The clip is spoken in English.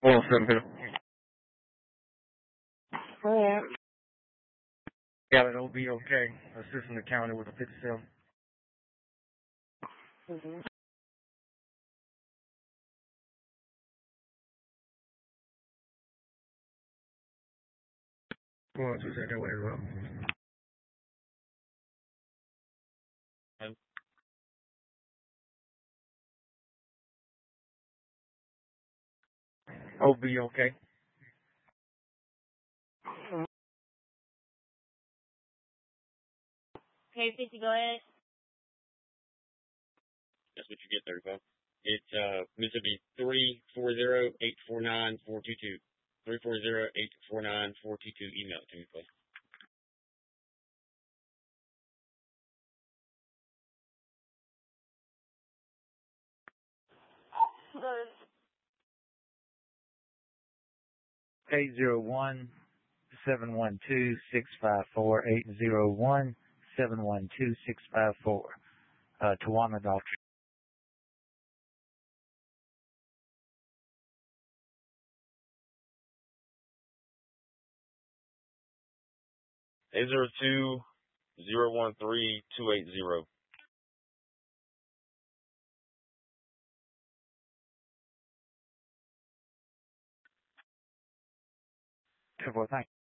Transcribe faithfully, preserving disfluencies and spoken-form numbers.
Hold on a second, Peter. Alright. Yeah, that'll be okay. Assistant accountant with a fifty seven. Mm-hmm. Hold on two seconds, wait a minute. I'll be okay. Okay, fifty, go ahead. That's what you get there, folks. It's uh Mississippi three four zero eight four nine four two two. Three four zero eight four nine four two two. Email it to me, please. Go ahead. eight zero one, seven one two, six five four, eight zero one, seven one two, six five four. Uh, Tawana Daltrey. Eight zero two zero one three two eight zero. Well, thank